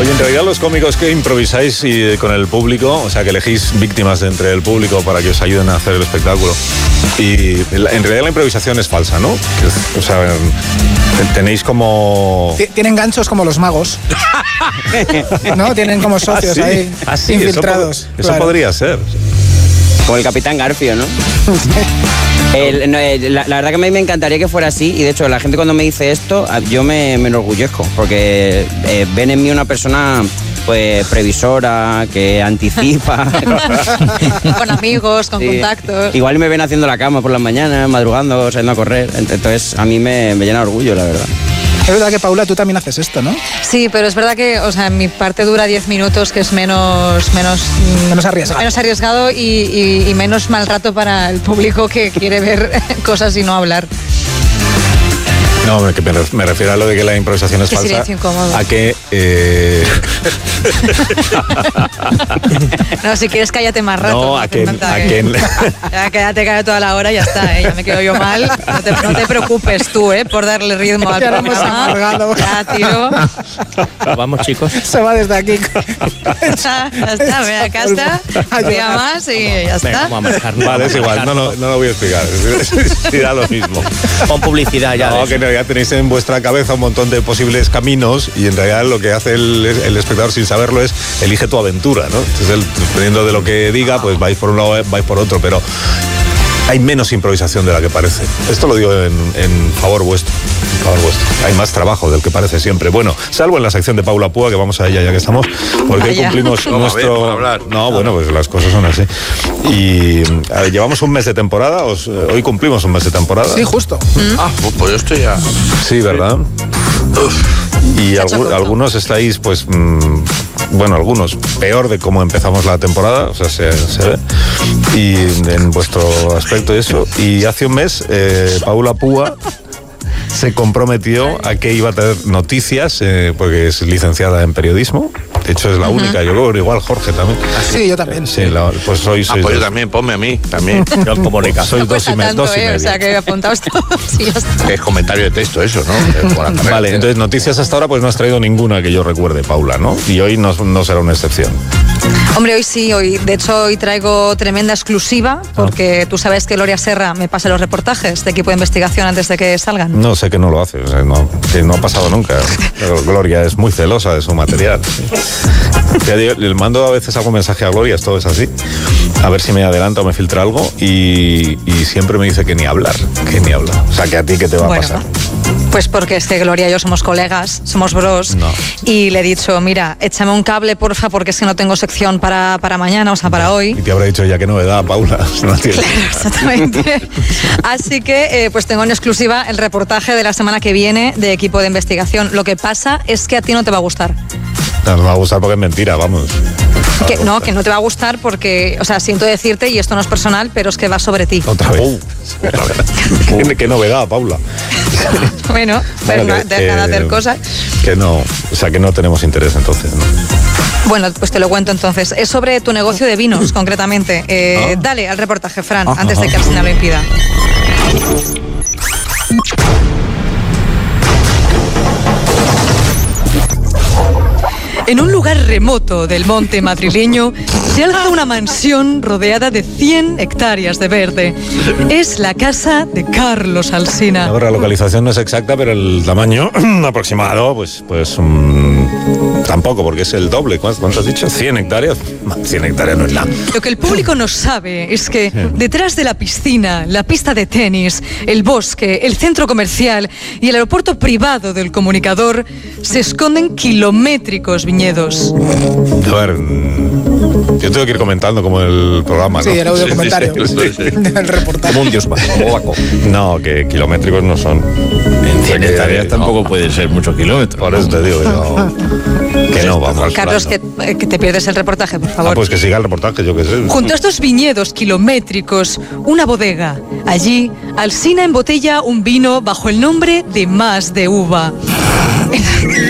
Oye, en realidad los cómicos que improvisáis con el público, o sea, que elegís víctimas de entre el público para que os ayuden a hacer el espectáculo, y en realidad la improvisación es falsa, ¿no? O sea, tenéis como... Tienen ganchos como los magos. ¿No? Tienen como socios ahí, infiltrados. Eso podría ser. Como el Capitán Garfio, ¿no? La verdad que a mí me encantaría que fuera así, y de hecho la gente cuando me dice esto, yo me enorgullezco, porque ven en mí una persona pues previsora, que anticipa. Con amigos, con contactos. Igual me ven haciendo la cama por las mañanas, madrugando, saliendo a correr, entonces a mí me llena de orgullo, la verdad. Es verdad que, Paula, tú también haces esto, ¿no? Sí, pero es verdad que, o sea, mi parte dura 10 minutos, que es menos arriesgado. Menos arriesgado y menos mal rato para el público que quiere ver cosas y no hablar. No, me refiero a lo de que la improvisación es falsa. Silencio incómodo. A que... No, si quieres cállate más rato. No, a que... Ya quédate callado toda la hora y ya está, ya me quedo yo mal. No te preocupes tú, por darle ritmo al programa. Ya, tío. Vamos, chicos. Se va desde aquí. Ya está, mira, acá está. Un día más y ya está. Venga, vamos a marcar. Vale, es igual, no lo voy a explicar. Será lo mismo. Con publicidad ya. No, que ya tenéis en vuestra cabeza un montón de posibles caminos y en realidad lo que hace el espectador sin saberlo es elige tu aventura, ¿no? Entonces, dependiendo de lo que diga, pues vais por un lado, vais por otro, pero hay menos improvisación de la que parece. Esto lo digo en favor vuestro. Hay más trabajo del que parece siempre. Bueno, salvo en la sección de Paula Púa, que vamos a ella ya que estamos, porque hoy cumplimos nuestro... No, bueno, pues las cosas son así. Y llevamos un mes de temporada, hoy cumplimos un mes de temporada. Sí, justo. Pues yo estoy ya... Sí, ¿verdad? Y algunos estáis, pues... bueno, algunos peor de cómo empezamos la temporada, o sea, se ve, y en vuestro aspecto y eso. Y hace un mes, Paula Púa se comprometió a que iba a tener noticias, porque es licenciada en periodismo. De hecho, es la única. Yo creo que igual Jorge también. Sí, yo también. Sí, pues sois pues yo también, ponme a mí, también. Yo comunica. Soy dos y medio. O sea, que apuntaos todos y ya está. Es comentario de texto eso, ¿no? Vale, entonces noticias hasta ahora pues no has traído ninguna que yo recuerde, Paula, ¿no? Y hoy no será una excepción. Hombre, hoy sí, de hecho hoy traigo tremenda exclusiva, porque tú sabes que Gloria Serra me pasa los reportajes de equipo de investigación antes de que salgan. No sé que no lo hace, o sea, que no ha pasado nunca. Pero Gloria es muy celosa de su material. Le mando a veces algún mensaje a Gloria, esto es así, a ver si me adelanta o me filtra algo, y siempre me dice que ni hablar. O sea, que a ti, ¿qué te va a pasar? Pues porque es que Gloria y yo somos colegas, somos bros, y le he dicho, mira, échame un cable, porfa, porque es que no tengo sección para mañana, o sea, para hoy. Y te habrá dicho ya que novedad, Paula. No tiene. Claro, exactamente. Así que, pues tengo en exclusiva el reportaje de la semana que viene de equipo de investigación. Lo que pasa es que a ti no te va a gustar. No me va a gustar porque es mentira, vamos. Que no te va a gustar porque, o sea, siento decirte, y esto no es personal, pero es que va sobre ti. Otra vez. ¿Qué novedad, Paula? Bueno, pues deja de hacer cosas. Que no, o sea, que no tenemos interés entonces, ¿no? Bueno, pues te lo cuento entonces. Es sobre tu negocio de vinos, concretamente. Dale al reportaje, Fran, antes de que Alsina lo impida. En un lugar remoto del monte madrileño se alza una mansión rodeada de 100 hectáreas de verde. Es la casa de Carlos Alsina. Ahora, la localización no es exacta, pero el tamaño aproximado, pues tampoco, porque es el doble. ¿Cuánto has dicho? 100 hectáreas. 100 hectáreas no es nada. Lo que el público no sabe es que detrás de la piscina, la pista de tenis, el bosque, el centro comercial y el aeropuerto privado del Comunicador se esconden kilométricos viñedos. A ver, yo tengo que ir comentando como el programa, ¿no? Sí, el audio comentario. El reportaje. Como un dios polaco. No, que kilométricos no son. En 100 hectáreas tampoco pueden ser muchos kilómetros. Por eso te digo que no vamos. Carlos, que te pierdes el reportaje, por favor. Pues que siga el reportaje, yo qué sé. Junto a estos viñedos kilométricos, una bodega. Allí, Alsina embotella un vino bajo el nombre de Más de Uva.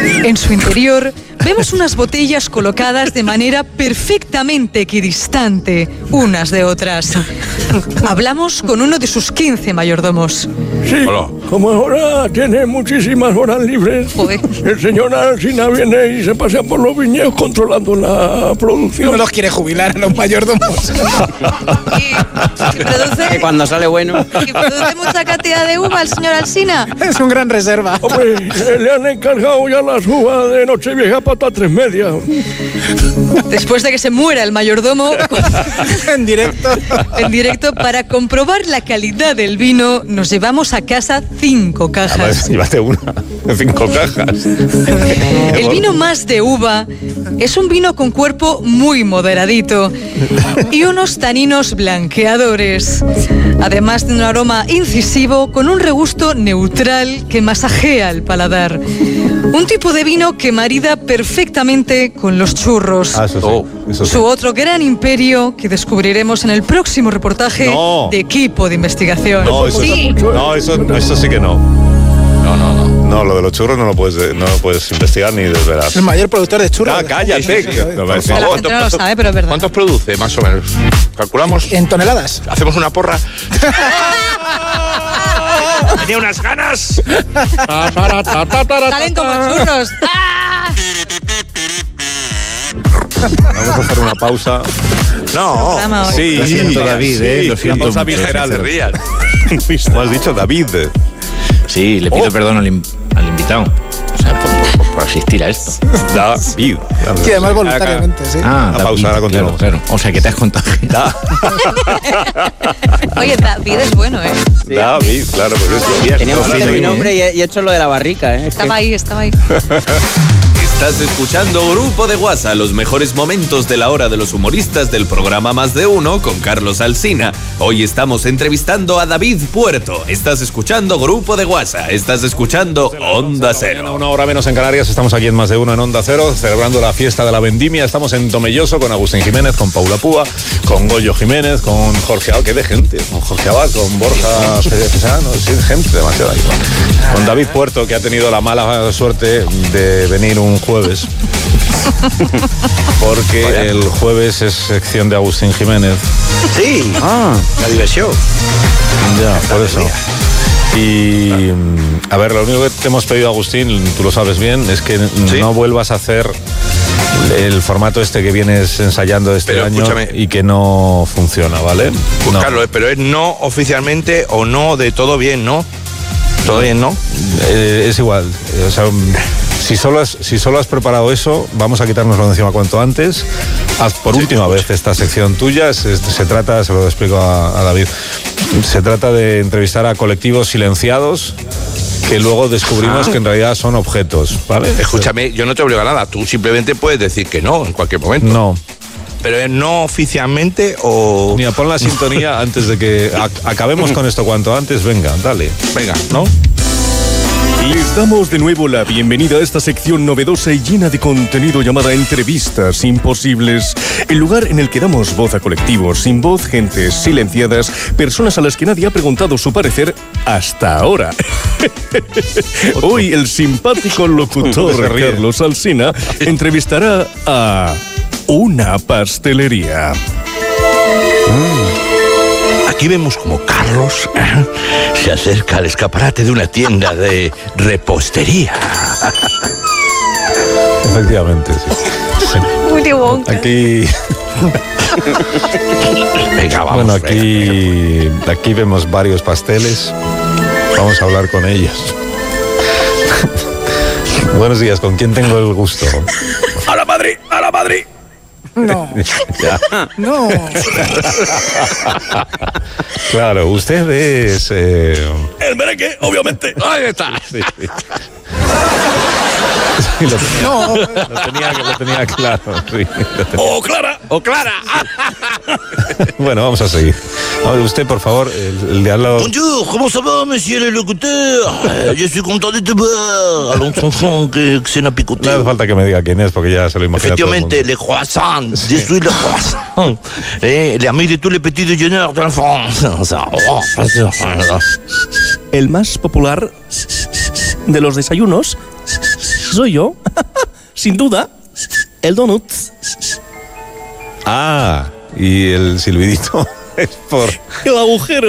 En su interior vemos unas botellas colocadas de manera perfectamente equidistante unas de otras. Hablamos con uno de sus 15 mayordomos. Sí, Hola. como ahora tiene muchísimas horas libres, Joder. el señor Alsina viene y se pasea por los viñedos controlando la producción. No los quiere jubilar a los mayordomos. ¿Y produce, Que cuando sale bueno. y produce mucha cantidad de uva el señor Alsina? Es un gran reserva. Hombre, le han encargado ya las uvas de Nochevieja para 3:30. Después de que se muera el mayordomo, En directo. en directo, para comprobar la calidad del vino, nos llevamos a casa 5 cajas. Además, llévate una, 5 cajas. El vino más de uva es un vino con cuerpo muy moderadito y unos taninos blanqueadores, además de un aroma incisivo con un regusto neutral que masajea el paladar. Un tipo de vino que marida perfectamente con los churros. Ah, eso sí. Eso sí. Su otro gran imperio que descubriremos en el próximo reportaje No. de Equipo de Investigación. No, eso, Sí. no, eso sí que no. No, lo de los churros no lo puedes investigar ni desvelar. El mayor productor de churros. Ah, cállate. No, por La favor. gente no lo sabe, pero es verdad. ¿Cuántos produce, más o menos? ¿Calculamos? En toneladas. ¿Hacemos una porra? ¡Tenía unas ganas! Salen como churros. ¡Ah! Vamos a hacer una pausa. No. Programa hoy. Sí, Lo siento, David, sí, lo siento una pausa mucho. visceral. Se rían. ¿Cómo has dicho, David? Sí, le pido perdón al invitado. O sea, por asistir a esto. David. Y además voluntariamente, sí. Una pausa, ahora continuamos. Claro. O sea, que te has contagiado. Oye, David es bueno, ¿eh? David, claro, pues eso. Teníamos que hacer mi nombre y he hecho lo de la barrica, ¿eh? Estaba ahí. Estás escuchando Grupo de WhatsApp, los mejores momentos de la hora de los humoristas del programa Más de Uno con Carlos Alsina. Hoy estamos entrevistando a David Puerto. Estás escuchando Grupo de WhatsApp. Estás escuchando Onda Cero. Una hora menos en Canarias, estamos aquí en Más de Uno en Onda Cero, celebrando la fiesta de la vendimia. Estamos en Tomelloso con Agustín Jiménez, con Paula Púa, con Goyo Jiménez, con Jorge Abad, que de gente, con Jorge Abad, con Borja Cesano, sí, gente demasiado ahí. Con David Puerto, que ha tenido la mala suerte de venir un jueves. Porque el jueves es sección de Agustín Jiménez. Sí. La diversión. Ya, por eso. Y a ver, lo único que te hemos pedido, Agustín, tú lo sabes bien, es que ¿Sí? no vuelvas a hacer el formato este que vienes ensayando este Pero año escúchame. y que no funciona, ¿vale? Pues No. Carlos, pero es no oficialmente o no de todo bien, ¿no? Todo bien, ¿no? Es igual. O sea, si solo has preparado eso, vamos a quitárnoslo de encima cuanto antes. Haz por última vez esta sección tuya. Se trata, se lo explico a David, se trata de entrevistar a colectivos silenciados que luego descubrimos que en realidad son objetos, ¿vale? Escúchame, yo no te obligo a nada. Tú simplemente puedes decir que no en cualquier momento. No. Pero es no oficialmente o... Mira, pon la sintonía antes de que acabemos con esto cuanto antes. Venga, dale. Venga. ¿No? Les damos de nuevo la bienvenida a esta sección novedosa y llena de contenido llamada Entrevistas Imposibles, el lugar en el que damos voz a colectivos sin voz, gentes silenciadas, personas a las que nadie ha preguntado su parecer hasta ahora. Hoy el simpático locutor Se ríe. Carlos Alsina entrevistará a una pastelería. Aquí vemos como Carlos se acerca al escaparate de una tienda de repostería. Efectivamente, sí. Willy Wonka. Aquí, Venga, vamos. bueno, aquí vemos varios pasteles. Vamos a hablar con ellos. Buenos días, ¿con quién tengo el gusto? ¡A la Madrid! ¡A la Madrid! No, Ya. no. Claro, usted es... El merengue, obviamente. Ahí está. Sí, sí. Sí, lo tenía claro. Sí, ¡Oh, Clara! ¡Oh, Clara! Bueno, vamos a seguir. A ver, usted, por favor, el de al lado... Bonjour, comment ça va, monsieur le locuteur? Je suis content de te voir. Allons, enfant, que c'est una No picotea. hace falta que me diga quién es, porque ya se lo imagina todo el mundo. Effectivamente, les croissants. Je suis le croissant. L'ami de tous les petits déjeuners de la France. El más popular de los desayunos soy yo. Sin duda, el donut. Ah, y el silbidito es por... El agujero.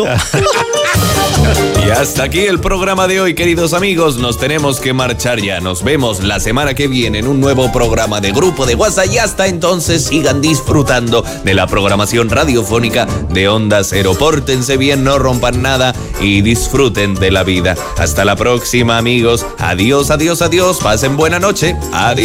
Y hasta aquí el programa de hoy, queridos amigos. Nos tenemos que marchar ya. Nos vemos la semana que viene en un nuevo programa de Grupo de WhatsApp. Y hasta entonces sigan disfrutando de la programación radiofónica de Onda Cero. Pórtense bien, no rompan nada y disfruten de la vida. Hasta la próxima, amigos. Adiós, adiós, adiós. Pasen buena noche. Adiós.